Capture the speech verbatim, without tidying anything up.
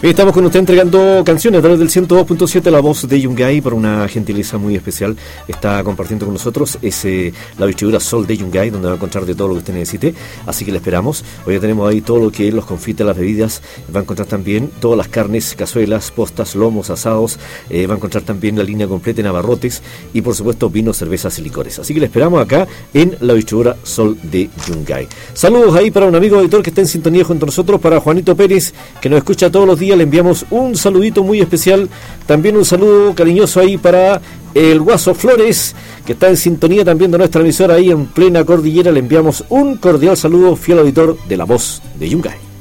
Hoy estamos con usted entregando canciones a través del ciento dos punto siete, La Voz de Yungay, por una gentileza muy especial. Está compartiendo con nosotros es, eh, la distribuidora Sol de Yungay, donde va a encontrar de todo lo que usted necesite. Así que le esperamos. Hoy ya tenemos ahí todo lo que es los confites, las bebidas. Va a encontrar también todas las carnes, cazuelas, postas, lomos, asados. Eh, va a encontrar también la línea completa en abarrotes y, por supuesto, vinos, cervezas y licores. Así que le esperamos acá en la distribuidora Sol de Yungay. Saludos ahí para un amigo editor que está en sintonía junto a nosotros, para Juanito Pérez, que nos escucha todos los días. Le enviamos un saludito muy especial. También un saludo cariñoso ahí para el Guaso Flores, que está en sintonía también de nuestra emisora ahí en plena cordillera. Le enviamos un cordial saludo, fiel auditor de La Voz de Yungay.